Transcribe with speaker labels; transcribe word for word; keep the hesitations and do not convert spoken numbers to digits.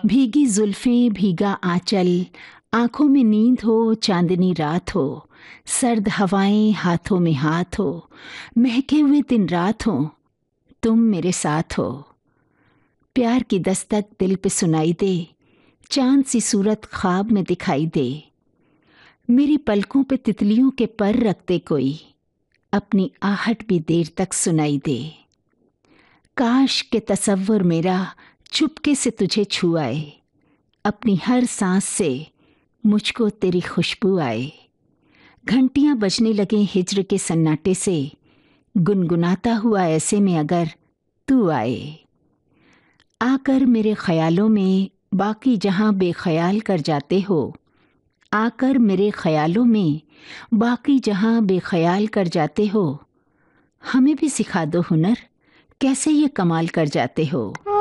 Speaker 1: भीगी जुल्फें भीगा आंचल, आंखों में नींद हो चांदनी रात हो, सर्द हवाएं हाथों में हाथ हो, महके हुए दिन रात हो, तुम मेरे साथ हो। प्यार की दस्तक दिल पे सुनाई दे, चांद सी सूरत ख्वाब में दिखाई दे। मेरी पलकों पे तितलियों के पर रखते कोई, अपनी आहट भी देर तक सुनाई दे। काश के तसव्वुर मेरा चुपके से तुझे छुआए, अपनी हर सांस से मुझको तेरी खुशबू आए। घंटियां बजने लगे हिज्र के सन्नाटे से, गुनगुनाता हुआ ऐसे में अगर तू आए। आकर मेरे ख्यालों में बाकी जहां बेख्याल कर जाते हो, आकर मेरे ख्यालों में बाकी जहां बेख्याल कर जाते हो। हमें भी सिखा दो हुनर, कैसे ये कमाल कर जाते हो।